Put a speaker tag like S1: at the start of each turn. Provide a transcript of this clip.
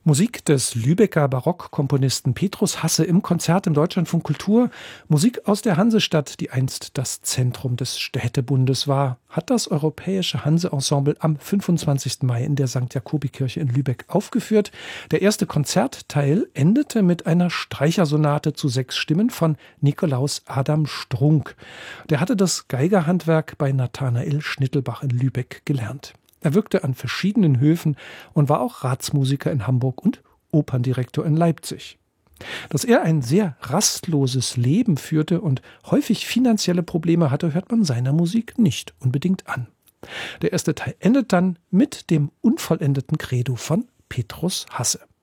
S1: Musik des Lübecker Barockkomponisten Petrus Hasse im Konzert im Deutschlandfunk Kultur. Musik aus der Hansestadt, die einst das Zentrum des Städtebundes war, hat das Europäische Hanse-Ensemble am 25. Mai in der St. Jakobikirche in Lübeck aufgeführt. Der erste Konzertteil endete mit einer Streichersonate zu 6 Stimmen von Nikolaus Adam Strunk. Der hatte das Geigerhandwerk bei Nathanael Schnittelbach in Lübeck gelernt. Er wirkte an verschiedenen Höfen und war auch Ratsmusiker in Hamburg und Operndirektor in Leipzig. Dass er ein sehr rastloses Leben führte und häufig finanzielle Probleme hatte, hört man seiner Musik nicht unbedingt an. Der erste Teil endet dann mit dem unvollendeten Credo von Petrus Hasse.